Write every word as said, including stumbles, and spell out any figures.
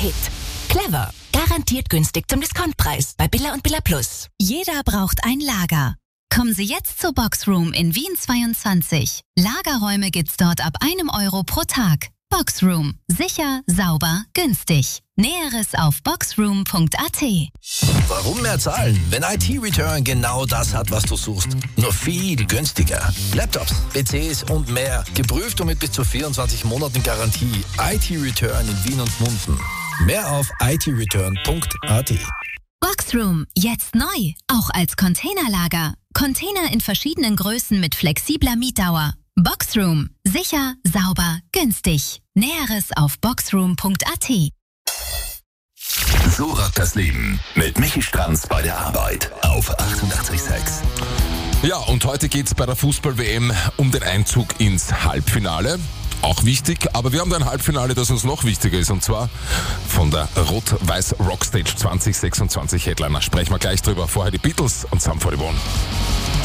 Hit. Clever. Garantiert günstig zum Discountpreis bei Billa und Billa Plus. Jeder braucht ein Lager. Kommen Sie jetzt zur Boxroom in Wien zweiundzwanzig. Lagerräume gibt's dort ab einem Euro pro Tag. Boxroom. Sicher, sauber, günstig. Näheres auf boxroom punkt a t. Warum mehr zahlen, wenn I T-Return genau das hat, was du suchst? Nur viel günstiger. Laptops, P Cs und mehr. Geprüft und mit bis zu vierundzwanzig Monaten Garantie. I T-Return in Wien und Munden. Mehr auf i t return punkt a t. Boxroom. Jetzt neu. Auch als Containerlager. Container in verschiedenen Größen mit flexibler Mietdauer. Boxroom. Sicher, sauber, günstig. Näheres auf boxroom punkt a t. So rockt das Leben mit Michi Stranz bei der Arbeit auf achtundachtzig Komma sechs. Ja, und heute geht's bei der Fußball-W M um den Einzug ins Halbfinale. Auch wichtig, aber wir haben da ein Halbfinale, das uns noch wichtiger ist, und zwar von der Rot-Weiß Rockstage zwanzig sechsundzwanzig Headliner. Sprechen wir gleich drüber. Vorher die Beatles und Sum forty-one.